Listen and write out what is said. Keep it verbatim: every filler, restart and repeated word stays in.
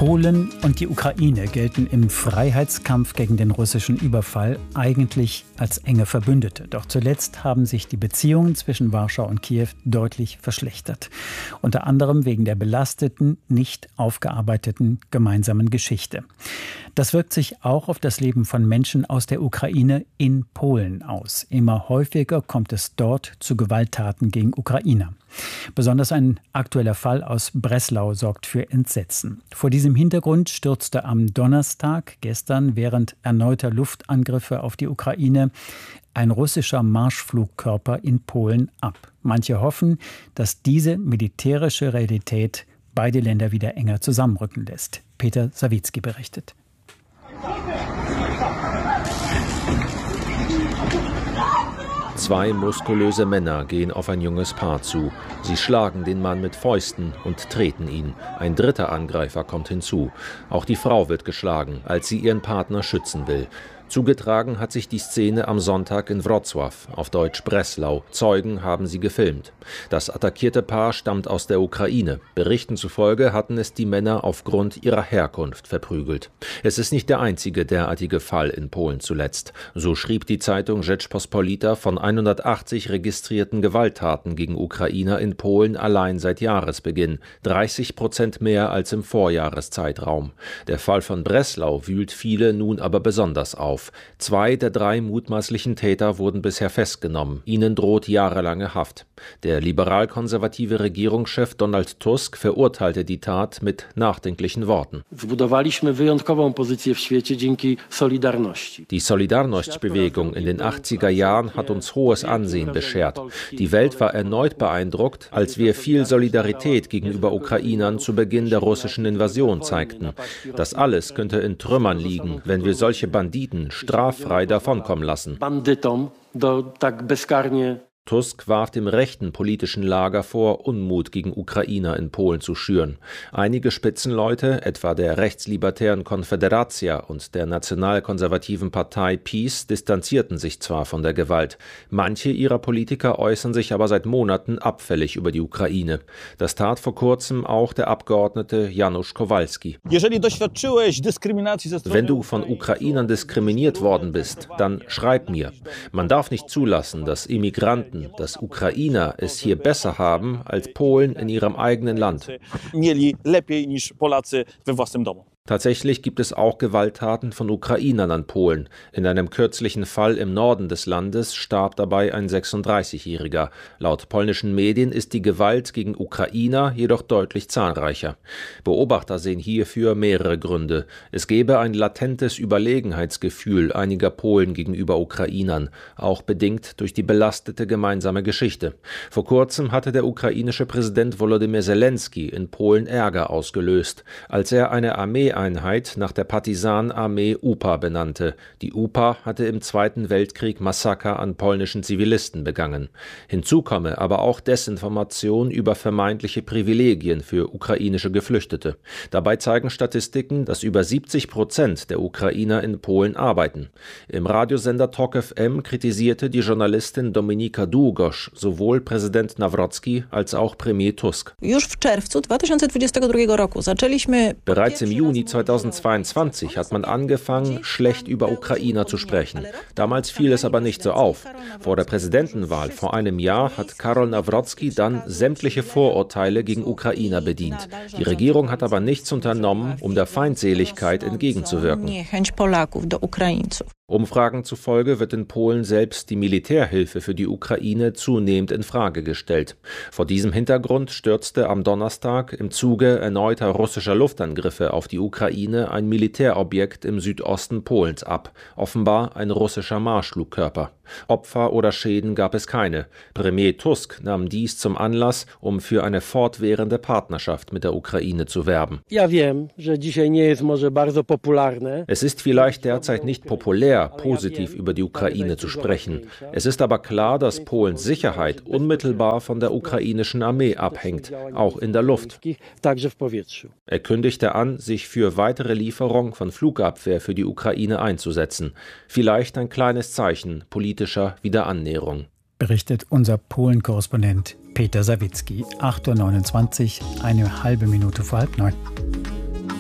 Polen und die Ukraine gelten im Freiheitskampf gegen den russischen Überfall eigentlich als enge Verbündete. Doch zuletzt haben sich die Beziehungen zwischen Warschau und Kiew deutlich verschlechtert. Unter anderem wegen der belasteten, nicht aufgearbeiteten gemeinsamen Geschichte. Das wirkt sich auch auf das Leben von Menschen aus der Ukraine in Polen aus. Immer häufiger kommt es dort zu Gewalttaten gegen Ukrainer. Besonders ein aktueller Fall aus Breslau sorgt für Entsetzen. Vor diesem Hintergrund stürzte am Donnerstag, gestern, während erneuter Luftangriffe auf die Ukraine, ein russischer Marschflugkörper in Polen ab. Manche hoffen, dass diese militärische Realität beide Länder wieder enger zusammenrücken lässt. Peter Sawicki berichtet. Zwei muskulöse Männer gehen auf ein junges Paar zu. Sie schlagen den Mann mit Fäusten und treten ihn. Ein dritter Angreifer kommt hinzu. Auch die Frau wird geschlagen, als sie ihren Partner schützen will. Zugetragen hat sich die Szene am Sonntag in Wrocław, auf Deutsch Breslau. Zeugen haben sie gefilmt. Das attackierte Paar stammt aus der Ukraine. Berichten zufolge hatten es die Männer aufgrund ihrer Herkunft verprügelt. Es ist nicht der einzige derartige Fall in Polen zuletzt. So schrieb die Zeitung Rzeczpospolita von hundertachtzig registrierten Gewalttaten gegen Ukrainer in Polen allein seit Jahresbeginn. dreißig Prozent mehr als im Vorjahreszeitraum. Der Fall von Breslau wühlt viele nun aber besonders auf. Zwei der drei mutmaßlichen Täter wurden bisher festgenommen. Ihnen droht jahrelange Haft. Der liberal-konservative Regierungschef Donald Tusk verurteilte die Tat mit nachdenklichen Worten. Die Solidarność-Bewegung in den achtziger Jahren hat uns hohes Ansehen beschert. Die Welt war erneut beeindruckt, als wir viel Solidarität gegenüber Ukrainern zu Beginn der russischen Invasion zeigten. Das alles könnte in Trümmern liegen, wenn wir solche Banditen straffrei davonkommen lassen. Tusk warf dem rechten politischen Lager vor, Unmut gegen Ukrainer in Polen zu schüren. Einige Spitzenleute, etwa der rechtslibertären Konfederacja und der nationalkonservativen Partei PiS, distanzierten sich zwar von der Gewalt. Manche ihrer Politiker äußern sich aber seit Monaten abfällig über die Ukraine. Das tat vor kurzem auch der Abgeordnete Janusz Kowalski. Wenn du von Ukrainern diskriminiert worden bist, dann schreib mir. Man darf nicht zulassen, dass Immigranten, dass Ukrainer es hier besser haben als Polen in ihrem eigenen Land. Tatsächlich gibt es auch Gewalttaten von Ukrainern an Polen. In einem kürzlichen Fall im Norden des Landes starb dabei ein sechsunddreißigjähriger. Laut polnischen Medien ist die Gewalt gegen Ukrainer jedoch deutlich zahlreicher. Beobachter sehen hierfür mehrere Gründe. Es gäbe ein latentes Überlegenheitsgefühl einiger Polen gegenüber Ukrainern, auch bedingt durch die belastete gemeinsame Geschichte. Vor kurzem hatte der ukrainische Präsident Volodymyr Zelensky in Polen Ärger ausgelöst, als er eine Armee Einheit nach der Partisanenarmee U P A benannte. Die U P A hatte im Zweiten Weltkrieg Massaker an polnischen Zivilisten begangen. Hinzu komme aber auch Desinformation über vermeintliche Privilegien für ukrainische Geflüchtete. Dabei zeigen Statistiken, dass über siebzig Prozent der Ukrainer in Polen arbeiten. Im Radiosender Tok F M kritisierte die Journalistin Dominika Długosz sowohl Präsident Nawrocki als auch Premier Tusk. Bereits im Juni zweitausendzweiundzwanzig hat man angefangen, schlecht über Ukrainer zu sprechen. Damals fiel es aber nicht so auf. Vor der Präsidentenwahl vor einem Jahr hat Karol Nawrocki dann sämtliche Vorurteile gegen Ukrainer bedient. Die Regierung hat aber nichts unternommen, um der Feindseligkeit entgegenzuwirken. Umfragen zufolge wird in Polen selbst die Militärhilfe für die Ukraine zunehmend in Frage gestellt. Vor diesem Hintergrund stürzte am Donnerstag im Zuge erneuter russischer Luftangriffe auf die Ukraine ein Militärobjekt im Südosten Polens ab, offenbar ein russischer Marschflugkörper. Opfer oder Schäden gab es keine. Premier Tusk nahm dies zum Anlass, um für eine fortwährende Partnerschaft mit der Ukraine zu werben. Es ist vielleicht derzeit nicht populär, positiv über die Ukraine zu sprechen. Es ist aber klar, dass Polens Sicherheit unmittelbar von der ukrainischen Armee abhängt, auch in der Luft. Er kündigte an, sich für weitere Lieferung von Flugabwehr für die Ukraine einzusetzen. Vielleicht ein kleines Zeichen politischer Wiederannäherung. Berichtet unser Polen-Korrespondent Peter Sawicki. acht Uhr neunundzwanzig, eine halbe Minute vor halb neun.